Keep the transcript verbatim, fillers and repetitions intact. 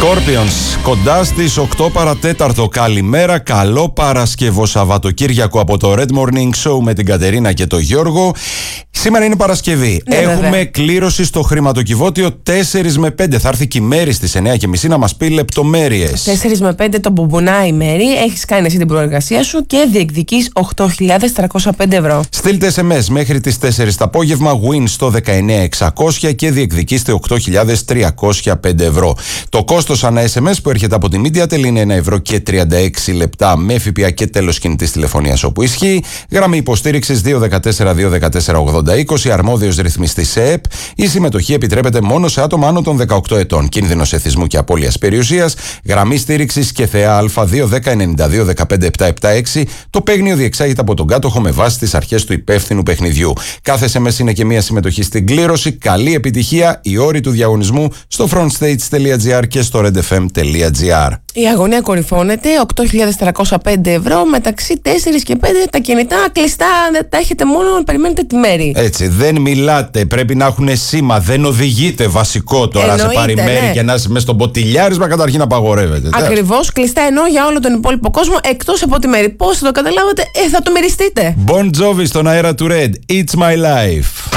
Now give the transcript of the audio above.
Scorpions, κοντά στις οκτώ παρατέταρτο. Καλημέρα, καλό Παρασκευό Σαββατοκύριακο από το Red Morning Show με την Κατερίνα και τον Γιώργο. Σήμερα είναι Παρασκευή. Ναι, Έχουμε βέβαια. κλήρωση στο χρηματοκιβώτιο τέσσερα με πέντε. Θα έρθει και η Μέρη στις εννιά και μισή να μας πει λεπτομέρειες. τέσσερα με πέντε το μπουμπουνά η Μέρη. Έχεις κάνει εσύ την προεργασία σου και διεκδικείς οκτώ χιλιάδες τριακόσια πέντε ευρώ. Στείλτε ες εμ ες μέχρι τις τέσσερις το απόγευμα, win στο δεκαεννιά εξακόσια και διεκδικήστε οκτώ χιλιάδες τριακόσια πέντε ευρώ. Το κόστος ανά ες εμ ες που έρχεται από τη MediaTel είναι ένα ευρώ και τριάντα έξι λεπτά με ΦΠΑ και τέλος κινητής τηλεφωνίας όπου ισχύει. Γραμμή υποστήριξης δύο ένα τέσσερα δύο ένα τέσσερα ογδόντα είκοσι, αρμόδιος ρυθμιστής ΕΕΠ. Η συμμετοχή επιτρέπεται μόνο σε άτομα άνω των δεκαοκτώ ετών. Κίνδυνος εθισμού και απώλειας περιουσίας. Γραμμή στήριξης και ΘΕΑ Α δύο ένα μηδέν εννιά δύο ένα πέντε επτά επτά έξι. Το παίγνιο διεξάγεται από τον κάτοχο με βάση τις αρχές του υπεύθυνου παιχνιδιού. Κάθε ες εμ ες είναι και μία συμμετοχή στην κλήρωση. Καλή επιτυχία. Οι όροι του διαγωνισμού στο frontstage.gr και στο redfm.gr. Η αγωνία κορυφώνεται, οκτώ χιλιάδες τριακόσια πέντε ευρώ, μεταξύ τέσσερα και πέντε τα κινητά κλειστά, δεν τα έχετε μόνο να περιμένετε τη Μέρη. Έτσι, δεν μιλάτε, πρέπει να έχουν σήμα, δεν οδηγείτε βασικό τώρα. Εννοείται, σε πάρει Μέρη ναι. και να είσαι μες στο ποτηλιάρισμα, καταρχήν απαγορεύεται. Ακριβώς, κλειστά εννοώ για όλο τον υπόλοιπο κόσμο εκτός από τη Μέρη. Πώς θα το καταλάβατε, ε, θα το μυριστείτε. Bon Jovi στον αέρα του Red, It's My Life.